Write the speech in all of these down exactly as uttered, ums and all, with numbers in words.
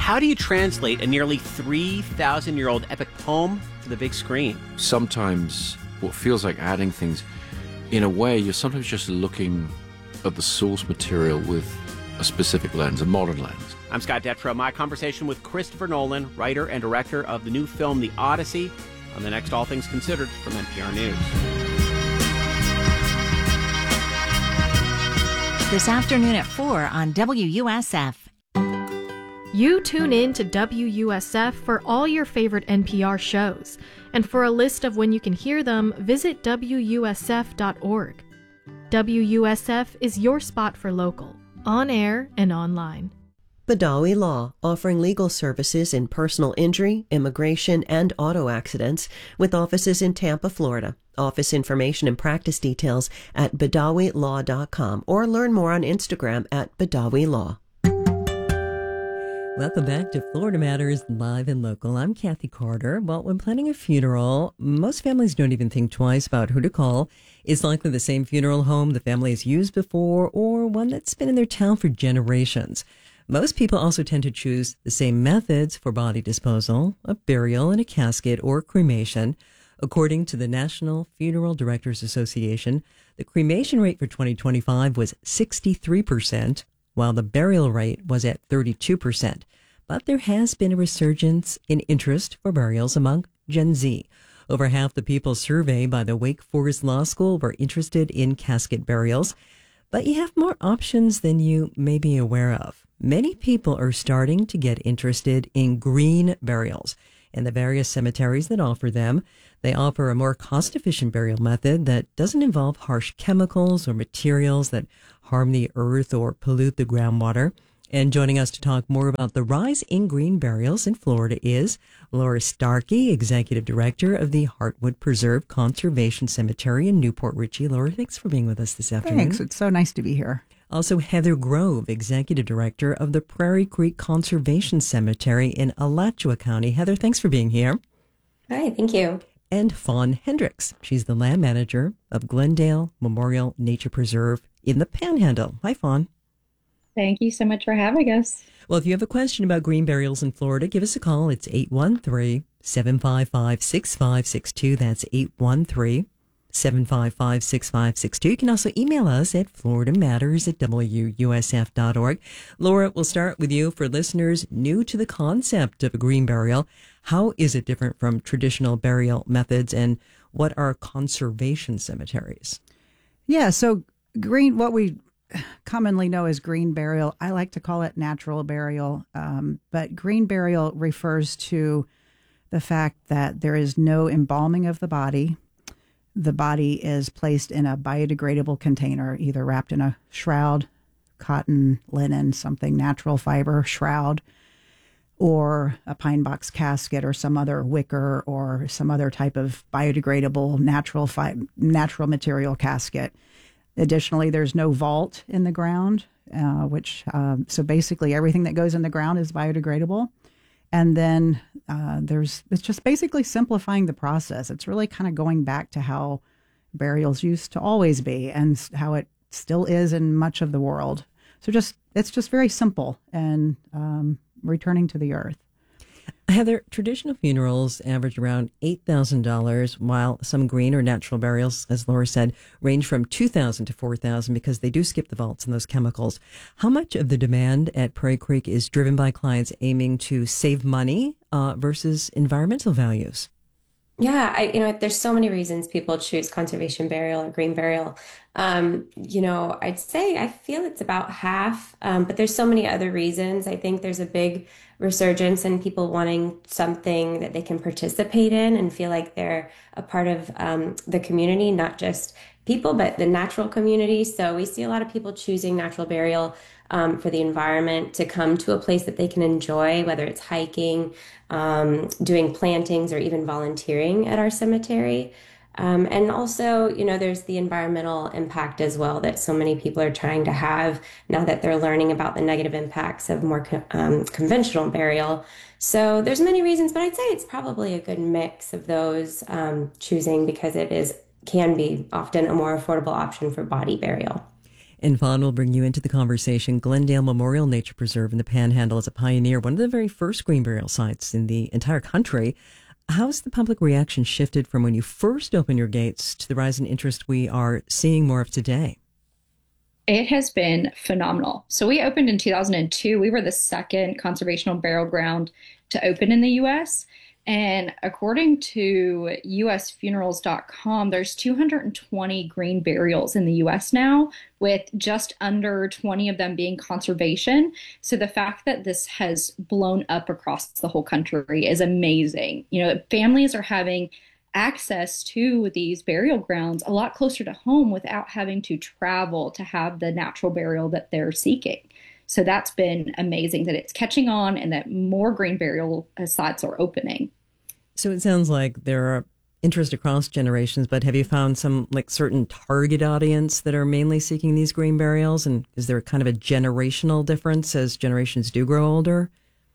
how do you translate a nearly three thousand year old epic poem to the big screen? Sometimes what feels like adding things, in a way, you're sometimes just looking at the source material with a specific lens, a modern lens. I'm Scott Detrow. My conversation with Christopher Nolan, writer and director of the new film The Odyssey, on the next All Things Considered from N P R News. This afternoon at four on W U S F. You tune in to W U S F for all your favorite N P R shows. And for a list of when you can hear them, visit W U S F dot org. W U S F is your spot for local, on air and online. Badawi Law, offering legal services in personal injury, immigration, and auto accidents, with offices in Tampa, Florida. Office information and practice details at badawi law dot com or learn more on Instagram at Badawi Law. Welcome back to Florida Matters Live and Local. I'm Kathy Carter. Well, when planning a funeral, most families don't even think twice about who to call. It's likely the same funeral home the family has used before or one that's been in their town for generations. Most people also tend to choose the same methods for body disposal, a burial in a casket, or cremation. According to the National Funeral Directors Association, the cremation rate for twenty twenty-five was sixty-three percent, while the burial rate was at thirty-two percent. But there has been a resurgence in interest for burials among Gen Z. Over half the people surveyed by the Wake Forest Law School were interested in casket burials. But you have more options than you may be aware of. Many people are starting to get interested in green burials and the various cemeteries that offer them. They offer a more cost-efficient burial method that doesn't involve harsh chemicals or materials that harm the earth or pollute the groundwater. And joining us to talk more about the rise in green burials in Florida is Laura Starkey, Executive Director of the Heartwood Preserve Conservation Cemetery in Newport Richey. Laura, thanks for being with us this afternoon. Thanks. It's so nice to be here. Also, Heather Grove, Executive Director of the Prairie Creek Conservation Cemetery in Alachua County. Heather, thanks for being here. Hi, thank you. And Fawn Hendricks. She's the land manager of Glendale Memorial Nature Preserve in the Panhandle. Hi, Fawn. Thank you so much for having us. Well, if you have a question about green burials in Florida, give us a call. It's eight one three, seven five five, six five six two. That's eight one three, seven five five, six five six two. You can also email us at florida matters at w u s f dot org. Laura, we'll start with you. For listeners new to the concept of a green burial, how is it different from traditional burial methods, and what are conservation cemeteries? Yeah, so green, what we commonly know as green burial, I like to call it natural burial, um, but green burial refers to the fact that there is no embalming of the body. The body is placed in a biodegradable container, either wrapped in a shroud, cotton, linen, something natural fiber shroud, or a pine box casket, or some other wicker, or some other type of biodegradable natural fi- natural material casket. Additionally, there's no vault in the ground, uh, which um, so basically everything that goes in the ground is biodegradable. And then uh, there's it's just basically simplifying the process. It's really kind of going back to how burials used to always be and how it still is in much of the world. So just it's just very simple and um, returning to the earth. Heather, traditional funerals average around eight thousand dollars, while some green or natural burials, as Laura said, range from two thousand dollars to four thousand dollars because they do skip the vaults and those chemicals. How much of the demand at Prairie Creek is driven by clients aiming to save money uh, versus environmental values? Yeah, I, you know, there's so many reasons people choose conservation burial or green burial. Um, you know, I'd say I feel it's about half, um, but there's so many other reasons. I think there's a big resurgence in people wanting something that they can participate in and feel like they're a part of um, the community, not just people, but the natural community. So we see a lot of people choosing natural burial um, for the environment, to come to a place that they can enjoy, whether it's hiking, um, doing plantings, or even volunteering at our cemetery. Um, and also, you know, there's the environmental impact as well that so many people are trying to have now that they're learning about the negative impacts of more co- um, conventional burial. So there's many reasons, but I'd say it's probably a good mix of those, um, choosing because it is can be often a more affordable option for body burial. And Vaughn will bring you into the conversation. Glendale Memorial Nature Preserve in the Panhandle is a pioneer, one of the very first green burial sites in the entire country. How's the public reaction shifted from when you first opened your gates to the rise in interest we are seeing more of today? It has been phenomenal. So we opened in two thousand two. We were the second conservational burial ground to open in the U S. And according to U S funerals dot com, there's two hundred twenty green burials in the U S now, with just under twenty of them being conservation. So the fact that this has blown up across the whole country is amazing. You know, families are having access to these burial grounds a lot closer to home without having to travel to have the natural burial that they're seeking. So that's been amazing that it's catching on and that more green burial sites are opening. So it sounds like there are interest across generations, but have you found some like certain target audience that are mainly seeking these green burials? And is there kind of a generational difference as generations do grow older?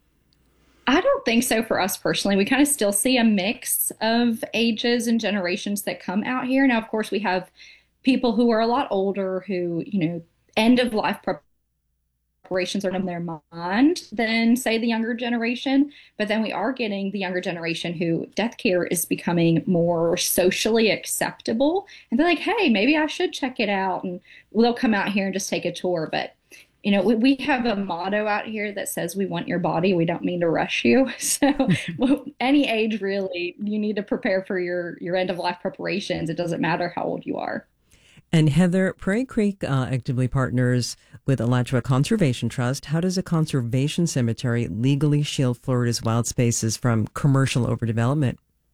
I don't think so for us personally. We kind of still see a mix of ages and generations that come out here. Now, of course, we have people who are a lot older who, you know, end of life preparations are in their mind than, say, the younger generation. But then we are getting the younger generation who death care is becoming more socially acceptable. And they're like, hey, maybe I should check it out. And they'll come out here and just take a tour. But you know, we, we have a motto out here that says we want your body. We don't mean to rush you. So well, any age, really, you need to prepare for your, your end of life preparations. It doesn't matter how old you are. And Heather, Prairie Creek uh, actively partners with Alachua Conservation Trust. How does a conservation cemetery legally shield Florida's wild spaces from commercial overdevelopment?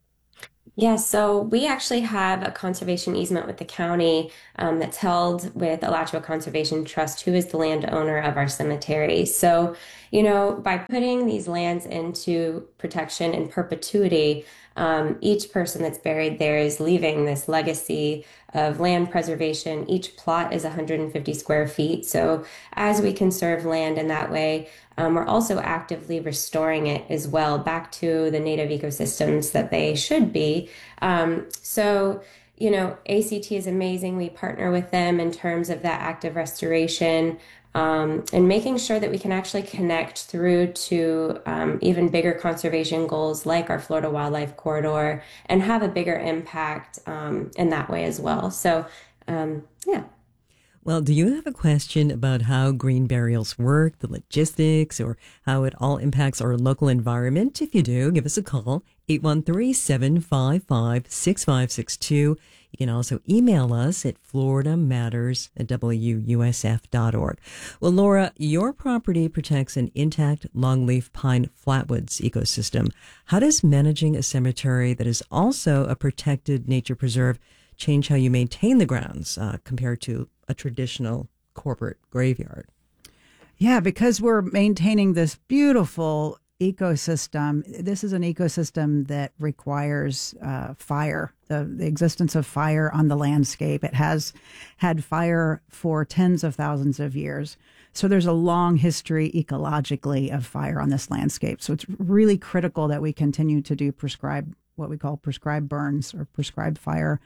Yeah, so we actually have a conservation easement with the county um, that's held with Alachua Conservation Trust, who is the landowner of our cemetery. So, you know, by putting these lands into protection in perpetuity, um, each person that's buried there is leaving this legacy of land preservation. Each plot is one hundred fifty square feet. So as we conserve land in that way, Um, we're also actively restoring it as well back to the native ecosystems that they should be. Um, so, you know, A C T is amazing. We partner with them in terms of that active restoration um, and making sure that we can actually connect through to um, even bigger conservation goals like our Florida Wildlife Corridor and have a bigger impact um, in that way as well. So, um, yeah. Well, do you have a question about how green burials work, the logistics, or how it all impacts our local environment? If you do, give us a call, eight one three, seven five five, six five six two. You can also email us at florida matters at w u s f dot org. Well, Laura, your property protects an intact longleaf pine flatwoods ecosystem. How does managing a cemetery that is also a protected nature preserve change how you maintain the grounds uh, compared to a traditional corporate graveyard? Yeah, because we're maintaining this beautiful ecosystem. This is an ecosystem that requires uh, fire, the, the existence of fire on the landscape. It has had fire for tens of thousands of years. So there's a long history ecologically of fire on this landscape. So it's really critical that we continue to do prescribed, what we call prescribed burns or prescribed fire,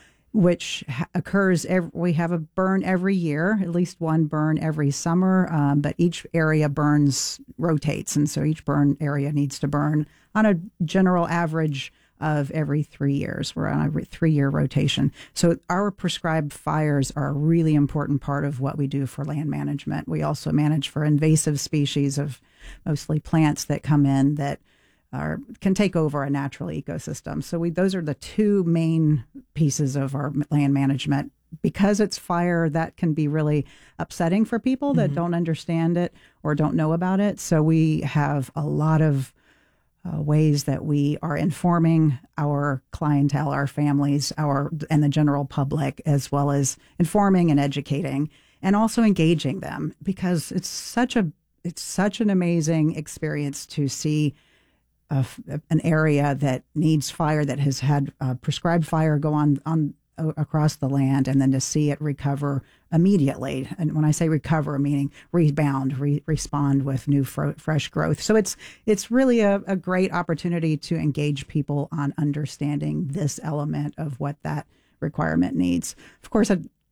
which ha- occurs, every, we have a burn every year, at least one burn every summer, um, but each area burns rotates. And so each burn area needs to burn on a general average of every three years. We're on a three-year rotation. So our prescribed fires are a really important part of what we do for land management. We also manage for invasive species of mostly plants that come in that Are, can take over a natural ecosystem. So we those are the two main pieces of our land management. Because it's fire, that can be really upsetting for people that mm-hmm. don't understand it or don't know about it. So we have a lot of uh, ways that we are informing our clientele, our families, our and the general public, as well as informing and educating and also engaging them, because it's such a it's such an amazing experience to see Of an area that needs fire, that has had uh, prescribed fire go on, on uh, across the land, and then to see it recover immediately. And when I say recover, meaning rebound, re- respond with new fro- fresh growth. So it's it's really a, a great opportunity to engage people on understanding this element of what that requirement needs. Of course, a,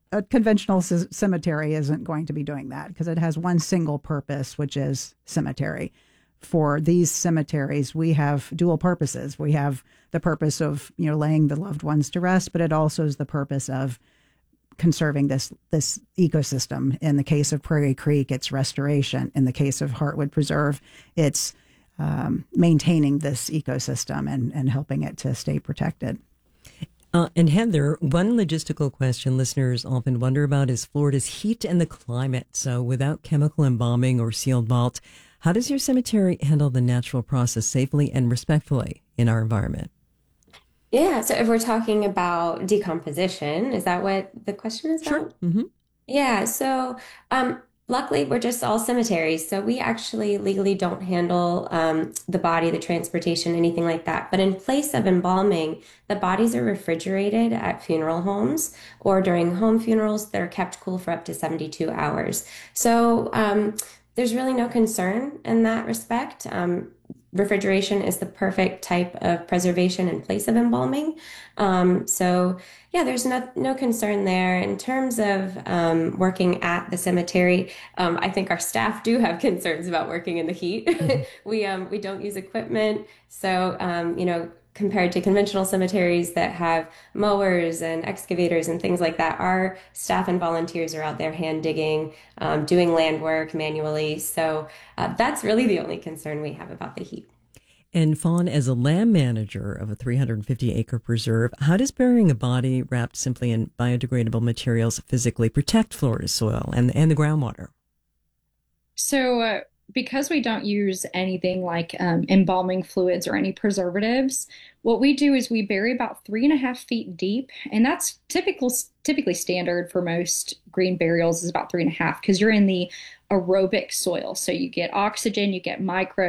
a conventional c- cemetery isn't going to be doing that because it has one single purpose, which is cemetery. For these cemeteries, we have dual purposes. We have the purpose of, you know, laying the loved ones to rest, but it also is the purpose of conserving this this ecosystem. In the case of Prairie Creek, it's restoration. In the case of Heartwood Preserve, it's um, maintaining this ecosystem and, and helping it to stay protected. Uh, and Heather, one logistical question listeners often wonder about is Florida's heat and the climate. So without chemical embalming or sealed vault, how does your cemetery handle the natural process safely and respectfully in our environment? Yeah, so if we're talking about decomposition, is that what the question is about? Sure. Mm-hmm. Yeah, so um, luckily we're just all cemeteries, so we actually legally don't handle um, the body, the transportation, anything like that. But in place of embalming, the bodies are refrigerated at funeral homes, or during home funerals, they're kept cool for up to seventy-two hours. So um, there's really no concern in that respect. Um, refrigeration is the perfect type of preservation in place of embalming. Um, so yeah, there's no, no concern there. In terms of um, working at the cemetery, um, I think our staff do have concerns about working in the heat. Mm-hmm. we um, we don't use equipment. So, um, you know, compared to conventional cemeteries that have mowers and excavators and things like that, our staff and volunteers are out there hand digging, um, doing land work manually. So uh, that's really the only concern we have about the heat. And Fawn, as a land manager of a three hundred fifty acre preserve, how does burying a body wrapped simply in biodegradable materials physically protect Florida's soil and, and the groundwater? So uh, because we don't use anything like um, embalming fluids or any preservatives, what we do is we bury about three and a half feet deep. And that's typical, typically standard for most green burials is about three and a half because you're in the aerobic soil. So you get oxygen, you get micro